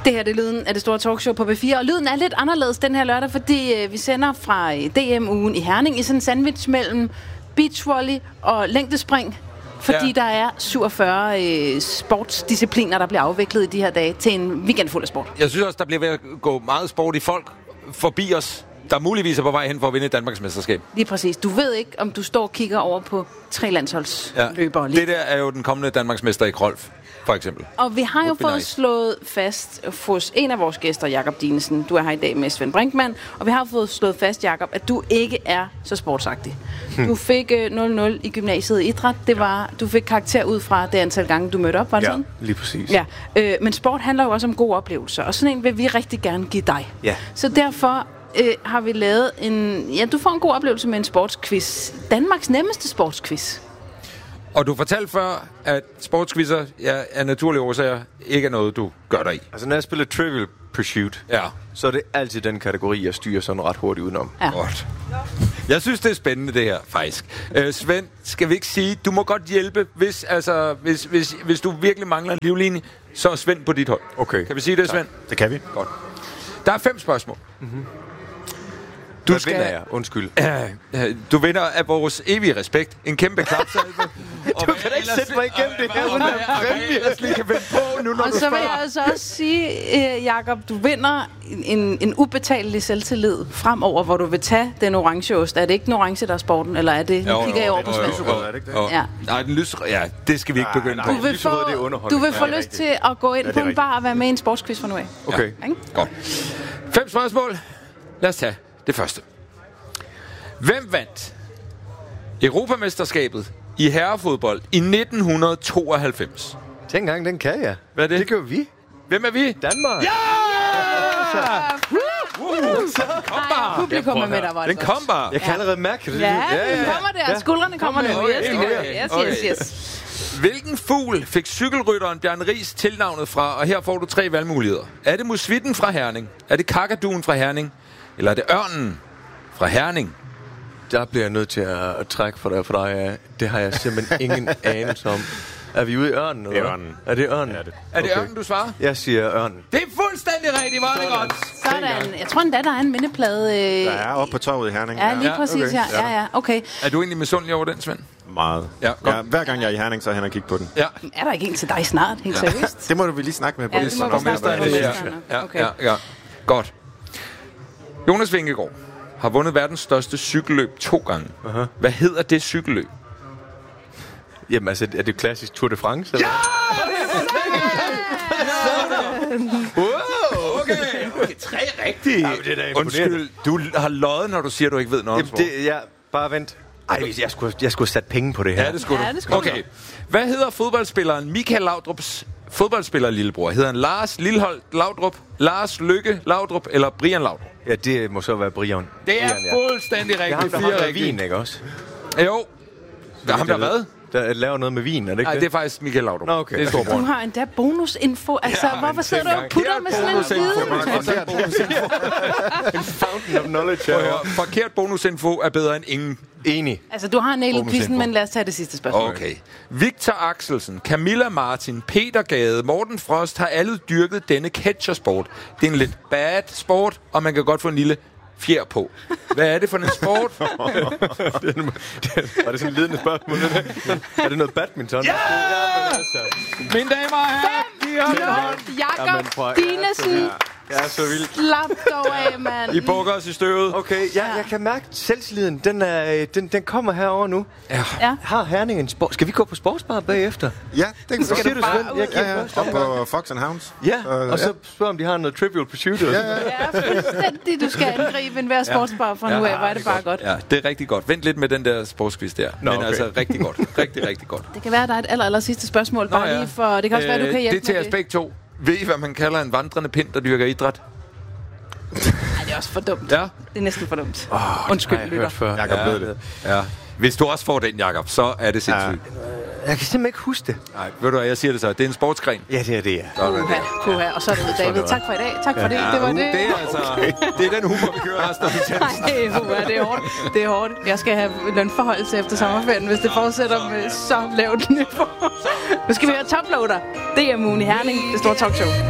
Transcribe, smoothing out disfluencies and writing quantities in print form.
Det her det er lyden af det store talkshow på B4, og lyden er lidt anderledes den her lørdag, fordi vi sender fra DM-ugen i Herning i sådan en sandwich mellem beachvolley og længdespring, fordi der er 47 sportsdiscipliner, der bliver afviklet i de her dage til en weekend fuld af sport. Jeg synes også, der bliver ved at gå meget sport i folk forbi os, der muligvis er på vej hen for at vinde et Danmarksmesterskab. Lige præcis. Du ved ikke, om du står og kigger over på 3 landsholdsløbere. Det der er jo den kommende Danmarksmester i Krolf, for eksempel. Og vi har jo fået slået fast hos en af vores gæster, Jakob Dinesen. Du er her i dag med Svend Brinkmann. Og vi har fået slået fast, Jakob, at du ikke er så sportsagtig. Du fik 0-0 i gymnasiet i idræt. Det var, du fik karakter ud fra det antal gange, du mødte op, var det sådan? Lige præcis. Ja, men sport handler jo også om gode oplevelser. Og sådan en vil vi rigtig gerne give dig. Ja. Så derfor har vi lavet en... Ja, du får en god oplevelse med en sportsquiz. Danmarks nemmeste sportsquiz. Og du fortalte før, at sportsquizzer af naturlige årsager ikke er noget, du gør dig i. Altså, når jeg spiller Trivial Pursuit, så er det altid den kategori, jeg styrer sådan ret hurtigt udenom. Ja. Godt. Jeg synes, det er spændende, det her, faktisk. Svend, skal vi ikke sige, du må godt hjælpe, hvis du virkelig mangler en livlinje, så er Svend på dit hold. Okay. Kan vi sige det, Svend? Det kan vi. Godt. Der er 5 spørgsmål. Mm-hmm. Hvad vinder jeg? Undskyld. Du vinder af vores evige respekt. En kæmpe klapsalve. Du kan da ikke sætte mig igennem det her, uden præmie. Kan vende på nu, når og du så vil spørger. jeg altså også sige, Jakob, du vinder en ubetalelig selvtillid fremover, hvor du vil tage den orange ost. Er det ikke den orange, der er sporten, eller er det? Nu kigger jeg over på Svend. Er det ikke det? Ja. Nej, den det skal vi ikke begynde på. Du vil få lyst til at gå ind på en bar og være med i en sportsquiz fra nu af. Okay. Ja. Godt. 5 spørgsmål. Lad os tage det første. Hvem vandt Europamesterskabet i herrefodbold i 1992? Tænk engang, den kan jeg. Hvad er det? Det gør vi. Hvem er vi? Danmark. Ja! Publikum er med der, var det. Den kom bare. Jeg kan allerede mærke det. Ja, den kommer der. Skuldrene kommer nu. Yes. Hvilken fugl fik cykelrytteren Bjarne Riis tilnavnet fra? Og her får du 3 valgmuligheder. Er det musvitten fra Herning? Er det kakaduen fra Herning? Eller er det ørnen fra Herning? Der bliver jeg nødt til at trække for dig. Det har jeg simpelthen ingen anelse om. Er vi ude i ørnen? Eller? Det er ørnen. Er det ørnen? Ja, det. Er det ørnen, du svarer? Jeg siger ørnen. Det er fuldstændig rigtigt, var det godt. Sådan. Jeg tror endda, der er en mindeplade. Der er oppe på torvet i Herning. Ja, lige præcis her. Ja, okay. Er du egentlig misundelig over den, Svend? Meget. Ja, godt. Ja, hver gang jeg er i Herning, så er jeg hen og kigge på den. Ja. Er der ikke en til dig snart, helt seriøst? Det må du vel lige snakke med på. Ja, det må vi snakke med. Ja. Godt. Jonas Vingegaard har vundet verdens største cykelløb 2 gange. Hvad hedder det cykelløb? Jamen altså, er det klassisk Tour de France? Eller? Wow, okay, 3 rigtige. Jamen, det er da imponerende. Undskyld, du har løjet, når du siger, du ikke ved noget om sport. Bare vent. Ej, jeg skulle have sat penge på det her. Ja, det skulle du. Okay. Hvad hedder fodboldspilleren Michael Laudrups fodboldspiller-lillebror? Hedder han Lars Lillehold Laudrup, Lars Lykke Laudrup eller Brian Laudrup? Ja, det må så være Brian. Det er fuldstændig rigtigt. Det er ham, der vin, ikke også? Jo. Der er ham, der hvad? Der laver noget med vin, er det ikke Nej, det er faktisk Michael Laudrup. Nå, okay. Det er storbror. Du har endda bonusinfo. Altså, hvorfor sidder du og putter med sådan en viden? En fountain of knowledge. Forkert bonusinfo er bedre end ingen. Enig. Altså, du har nailet quizzen, men lad os tage det sidste spørgsmål. Okay. Victor Axelsen, Camilla Martin, Peter Gade, Morten Frost har alle dyrket denne catchersport. Det er en lidt bad sport, og man kan godt få en lille fjer på. Hvad er det for en sport? Var det sådan et ledende spørgsmål? Er det noget badminton? Ja! Mine damer og herrer, Jakob Dinesen. Ja, så vildt. Slap dog af, mand. I bukker os i støvet. Okay, jeg kan mærke selvtilliden. Den kommer herover nu. Ja. Har Herning en sport? Skal vi gå på sportsbar bagefter? Ja, det kan Skal du bare ud? Og på Fox and Hounds. Ja, og så spørg om de har noget Trivial Pursuit. Ja, fuldstændig. Du skal angribe enhver sportsbar fra nu af. Hvor er det bare godt. Ja, det er rigtig godt. Vent lidt med den der sportsquiz der. Men okay. altså, rigtig godt. Rigtig godt. Det kan være, der er et aller sidste spørgsmål. Bare lige for... Det kan også være, du kan hjælpe det til med os begge to. Ved I, hvad man kalder en vandrende pind, der dyrker idræt? Nej, det er også for dumt. Ja. Det er næsten for dumt. Undskyld, lytter. Jakob ved det. Ja. Hvis du også får den, Jakob, så er det sindssygt. Jeg kan simpelthen ikke huske det. Nej, ved du hvad, jeg siger det så. Det er en sportsgren. Ja, det er det, ja. Puha. Og så er det ud, David. Tak for i dag. Tak for det. Det var det. Det er altså... Det er den humor, vi kører resten af udsendelsen. Nej, det er hårdt. Det er hårdt. Jeg skal have lønforholdelse efter sommerferien, hvis det fortsætter med så lavt niveau. Nu skal vi høre Toploader. DM-ugen i Herning. Det store talkshow.